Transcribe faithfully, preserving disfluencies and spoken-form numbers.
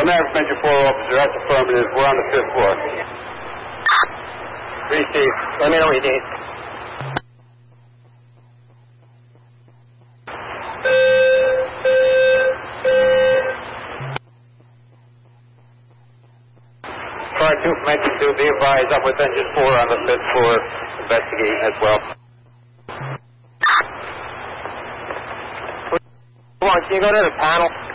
American Engine four officer, that's affirmative. We're on the fifth floor. Receive. Let me know what you need. Car two from engine two, be advised, up with engine four on the fifth floor, investigating as well. Come on, can you go to the panel?